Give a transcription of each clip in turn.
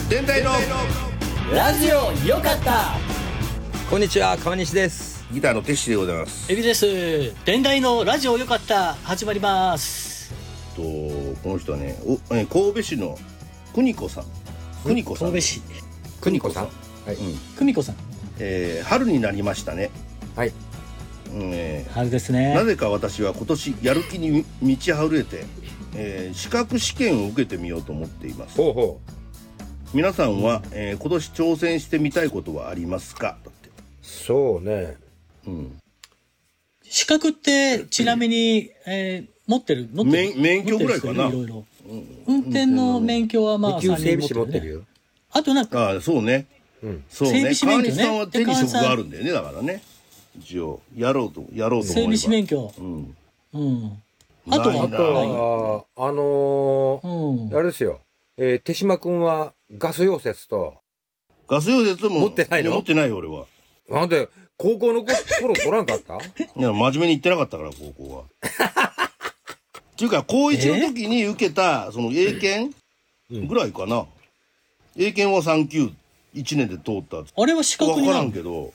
電台のラジオよかった。 こんにちは、川西です。 ギターのテッシーでございます。 エビです。電台のラジオよかった始まります。 この人はね、神戸市の邦子さん。邦子さん。 神戸市邦子さん。 はい。邦子さん。 春になりましたね。 はい。 春ですね。 なぜか私は今年やる気に満ち溢れて、資格試験を受けてみようと思っています。 ほうほう。 皆さんは、今年挑戦してみたいことはありますか？だって。 そうね。 資格ってちなみに、持ってる免許ぐらいかな。 いろいろ運転の免許はまあ 2級整備士持ってるよ。 あとなんかそうね。そうね。 整備士免許ね。 川西さんは手に職があるんだよね。だからね。一応やろうと思えば。 整備士免許。あとはあれですよ。手島君はガス溶接も持ってないの？持ってないよ俺は。 なんで高校の頃取らんかった？ いや真面目に言ってなかったから高校は。っていうか高1の時に受けたその英検ぐらいかな。英検は3級1年で通った。 あれは資格になる。 分からんけど。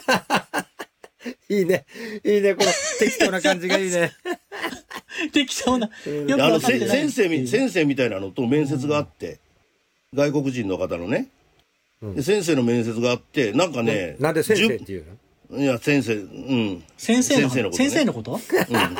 いいねこの適当な感じがいいね。 適当な。 先生みたいなのと面接があって、外国人の方のね、で先生の面接があって、なんかね、 なんで先生っていうの？ いや先生、 先生のこと？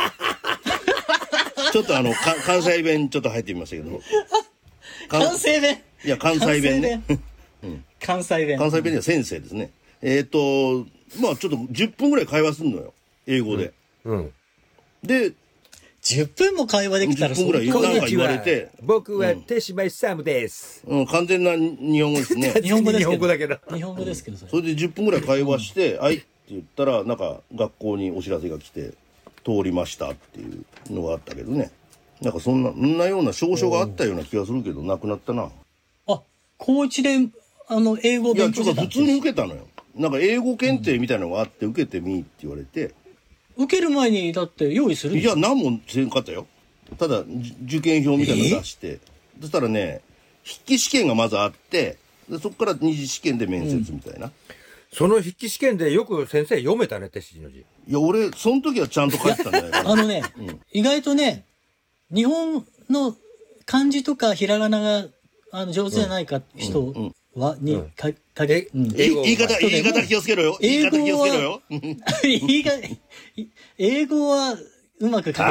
ちょっと関西弁ちょっと入ってみましたけど。 関西弁？ いや関西弁ね。 関西弁では先生ですね。まあちょっと10分ぐらい会話するのよ、英語で。で 10分も会話できたら 10分ぐらいなんか言われて、 僕は手島勇です。 完全な日本語ですね。 日本語だけど。 それで10分ぐらい会話して「はい」って言ったら、なんか学校にお知らせが来て通りましたっていうのがあったけどね。なんかそんなような証書があったような気がするけど、なくなったな。 あ、高一で英語を勉強してた。 いやちょっと普通に受けたのよ。なんか英語検定みたいなのがあって、受けてみって言われて。 受ける前にだって用意するんですよ。いや何もせんかったよ。ただ受験票みたいなの出して、そしたらね、筆記試験がまずあって、でそこから二次試験で面接みたいな。 その筆記試験でよく先生読めたね、手指の字。 いや俺その時はちゃんと書いてたんじゃないかな。 意外とね、日本の漢字とかひらがなが上手じゃないか人は言い方気をつけろよ。 英語はうまく書け